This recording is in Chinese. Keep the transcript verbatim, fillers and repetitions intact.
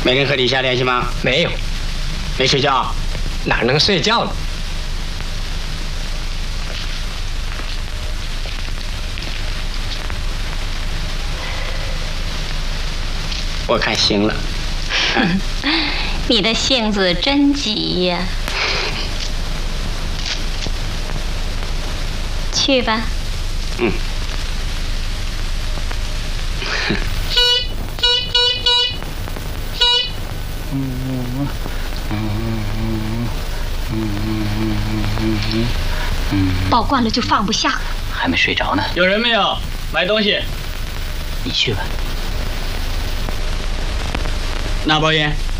没跟和李霞联系吗？ 没有。 没睡觉？ 哪能睡觉呢？ 我看行了。嗯、 你的性子真急呀！去吧。 嗯。 抱惯了就放不下了。 还没睡着呢。 有人没有？买东西。 你去吧。 拿包烟。